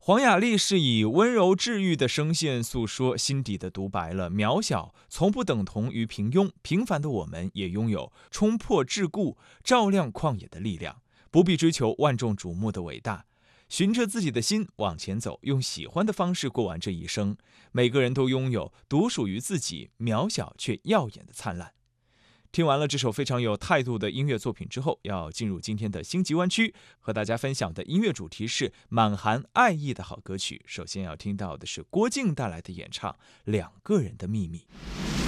黄雅莉是以温柔治愈的声线诉说心底的独白了。渺小从不等同于平庸，平凡的我们也拥有冲破桎梏、照亮旷野的力量。不必追求万众瞩目的伟大，循着自己的心往前走，用喜欢的方式过完这一生。每个人都拥有独属于自己渺小却耀眼的灿烂。听完了这首非常有态度的音乐作品之后，要进入今天的星级湾区，和大家分享的音乐主题是满含爱意的好歌曲。首先要听到的是郭静带来的演唱《两个人的秘密》。